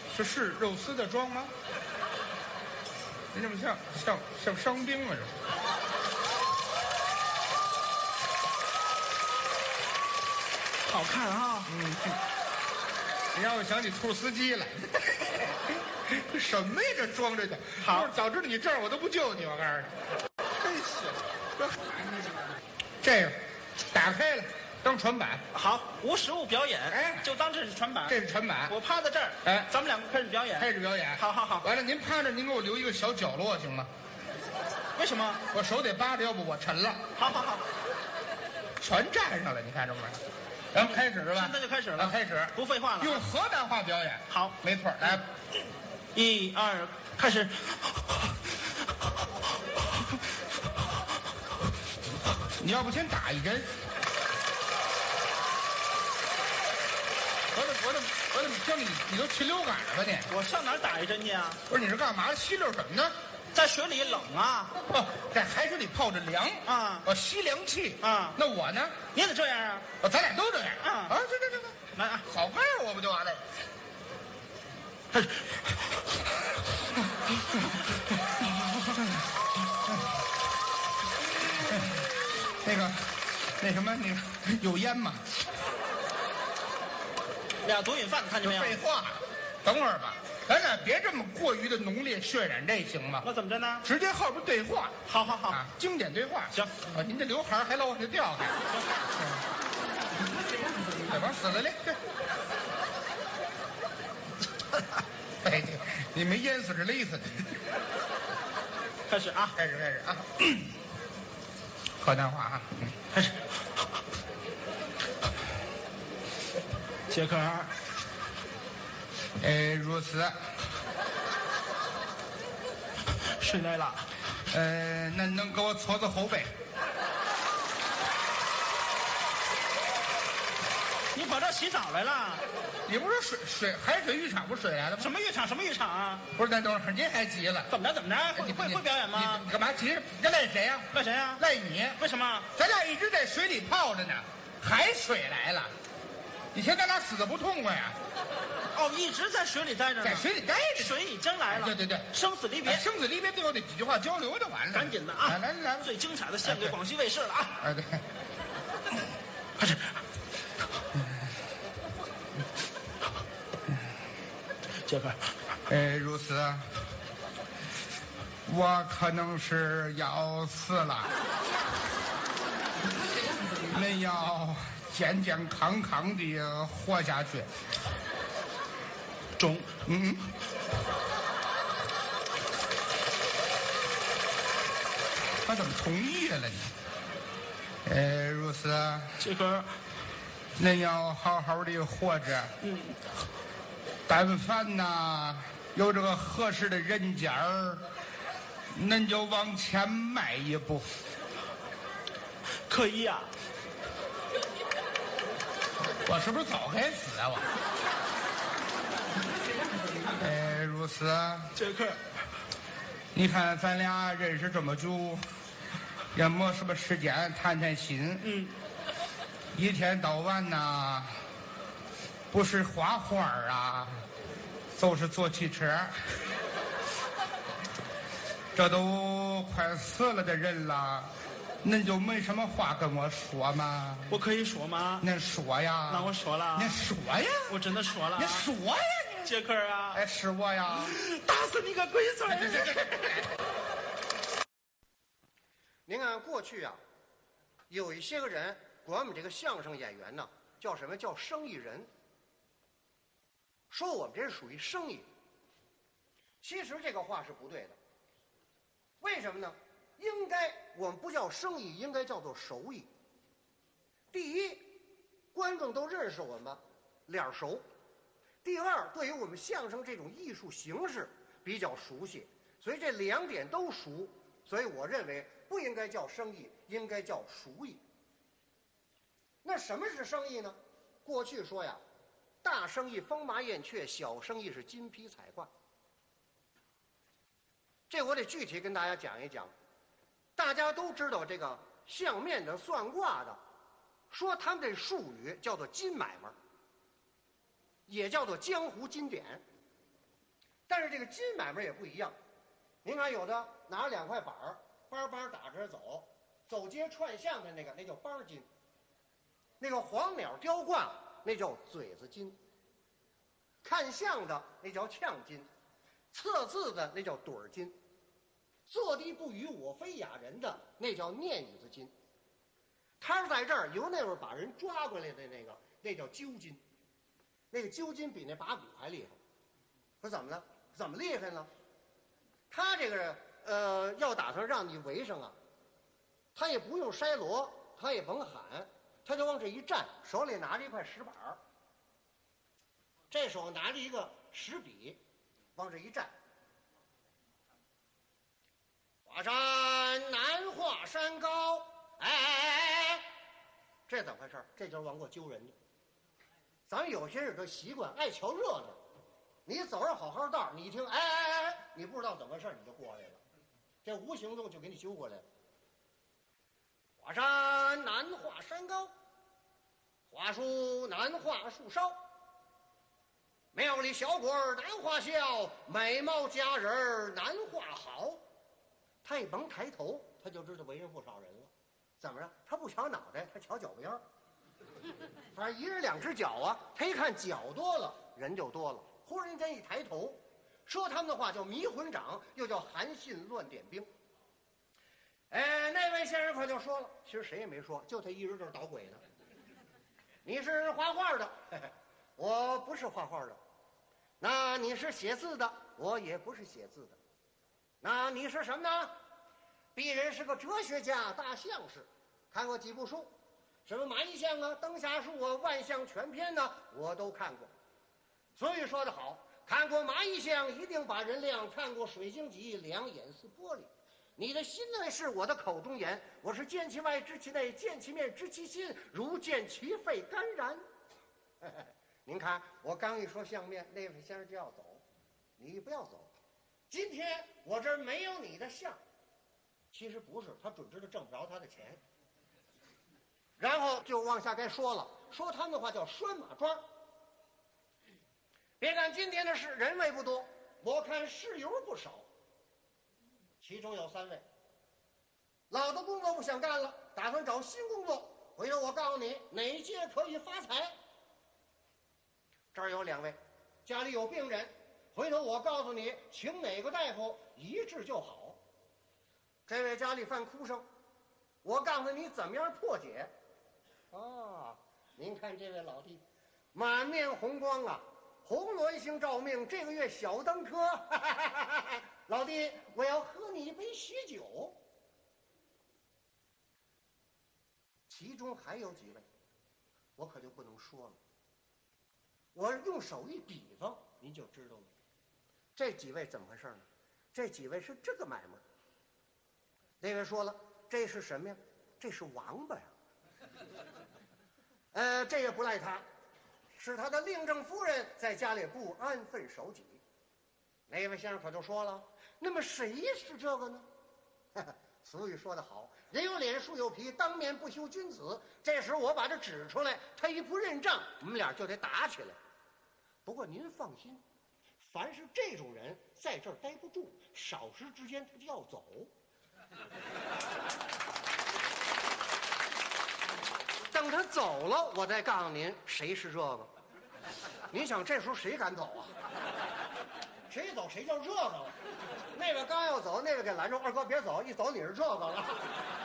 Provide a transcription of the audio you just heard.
是肉丝的妆吗？您这么像伤兵啊？这好看啊！ 你让我想起兔司机来。什么呀？这装着的。 好， 早知道你这样，我都不救你。我告诉你，真是这个打开了当传板。 好，无实物表演， 哎， 就当这是传板。 这是传板。 我趴在这儿， 哎， 咱们两个开始表演。 开始表演。 好好好。 完了，您趴着，您给我留一个小角落行吗？ 为什么？ 我手得扒着，要不我沉了。 好好好， 全站上了，你看这不是？咱们开始是吧？ 现在就开始了。 开始， 不废话了。 用河南话表演。 好， 没错。来 ，1、2，开始。 你要不先打一针？我怎么听你都禽流感了吧你？ 我上哪儿打一针去啊？ 不是，你是干嘛？吸溜什么呢？ 在水里冷啊！ 哦，在海水里泡着凉啊！ 我吸凉气啊！ 那我呢？ 你也得这样啊！ 咱俩都这样啊！ 这，来啊！好拍我不就完了？那什么，有烟吗？ 俩毒瘾犯，看见没有？ 废话，等会儿吧。咱俩别这么过于的浓烈渲染，这行吗？ 那怎么着呢？ 直接后边对话。 好好好， 经典对话。 行啊，您这刘海还老往下掉开。行，往死了嘞！哎，你没淹死是勒死的。 开始啊！ 开始啊！河南话啊！ 开始。杰克， 如此。 睡来了。 那能给我搓搓后背？ 你跑这儿洗澡来了？ 你不是海水浴场不是水来的吗？ 什么浴场？什么浴场啊？ 不是，那等会儿您还急了？ 怎么着？会表演吗？ 你干嘛急？这赖谁呀？ 赖谁呀？ 赖你。 为什么？ 咱俩一直在水里泡着呢，海水来了，你嫌咱俩死的不痛快呀？ 哦，一直在水里待着呢。 在水里待着。 水已经来了。对，生死离别。 生死离别，最后得几句话交流就完了。 赶紧的啊！ 来， 最精彩的献给广西卫视了啊！ 对， 开始。杰克， 如此，我可能是要死了，恁要健健康康的活下去。 中， 他怎么同意了你？如此， 杰克， 恁要好好的活着。但凡呐有这个合适的人家儿，恁就往前迈一步。 可以呀。 我是不是早该死啊我？如此。 杰克， 你看咱俩认识这么久，也没什么时间谈心。一天到晚呐，不是画画啊，就是坐汽车。这都快死了的人了，恁就没什么话跟我说吗？ 我可以说吗？ 恁说呀。 那我说了。 您说呀。 我真的说了。 您说呀。 杰克啊。 是我呀。 打死你个龟孙！ 您看过去啊，有一些个人管我们这个相声演员呢，叫什么？叫生意人。说我们这是属于生意。其实这个话是不对的。为什么呢？应该我们不叫生意，应该叫做手艺。第一，观众都认识我们，脸熟；第二，对于我们相声这种艺术形式比较熟悉，所以这两点都熟。所以我认为不应该叫生意，应该叫熟艺。那什么是生意呢？过去说呀，大生意风马燕雀，小生意是金皮彩挂。这我得具体跟大家讲一讲。大家都知道这个相面的、算卦的，说他们这术语叫做金买卖，也叫做江湖金典。 但是这个金买卖也不一样。您看，有的拿着2块板儿，班班打着走，走街串巷的那叫班金；那个黄鸟雕挂，那叫嘴子金；看相的那叫呛金；测字的那叫盹儿金；坐地不语我非哑人的那叫念语子金。他是在这儿由那会儿把人抓过来的那叫揪金，那个揪金比那拔骨还厉害。说怎么了？怎么厉害呢？他这个要打算让你围上啊，他也不用筛锣，他也甭喊，他就往这一站，手里拿着一块石板儿，这手拿着一个石笔，往这一站。华山难华山高，哎，这怎么回事？这就是往过揪人的。咱们有些人这习惯爱瞧热闹，你走着好好道，你一听哎，你不知道怎么回事，你就过来了，这无形中就给你揪过来了。华山难华山高，华树难画树梢，庙里小鬼儿难画笑，美貌佳人儿难画好。他一甭抬头，他就知道围上不少人了。怎么着？他不瞧脑袋，他瞧脚边儿。反正一人2只脚啊，他一看脚多了，人就多了。忽然间一抬头，说他们的话叫迷魂掌，又叫韩信乱点兵。那位先生可就说了，其实谁也没说，就他一人这儿捣鬼呢。你是画画的，我不是画画的。那你是写字的，我也不是写字的。那你是什么呢？鄙人是个哲学家、大相士，看过几部书，什么马邑相啊、灯下树啊、万象全篇呢，我都看过。所以说得好，看过马邑相一定把人亮，看过水晶脊两眼似玻璃。你的心内是我的口中言，我是见其外知其内，见其面知其心，如见其肺肝然。您看我刚一说相面，那位先生就要走，你不要走。今天我这儿没有你的相，其实不是，他准知道挣不着他的钱。然后就往下该说了，说他们的话叫拴马桩。别看今天的事人位不多，我看事由不少。其中有3位，老的工作不想干了，打算找新工作。回头我告诉你哪届可以发财。这儿有2位，家里有病人，回头我告诉你请哪个大夫一治就好。这位家里犯哭声，我告诉你怎么样破解。您看这位老弟，满面红光啊，红鸾星照命，这个月小登科。老弟，我要喝你一杯喜酒。其中还有几位，我可就不能说了。我用手一比方，您就知道了。这几位怎么回事呢？这几位是这个买卖。那位说了，这是什么呀？这是王八呀。这也不赖他，是他的令正夫人在家里不安分守己。那位先生可就说了，那么谁是这个呢？俗语说得好，人有脸树有皮，当面不修君子。这时我把这指出来，他一不认账，我们俩就得打起来。不过您放心，凡是这种人在这儿待不住，少时之间他就要走。等他走了，我再告诉您谁是这个。您想这时候谁敢走啊？谁走谁叫这个了。那个刚要走，那个给拦住，二哥别走，一走你是这个了。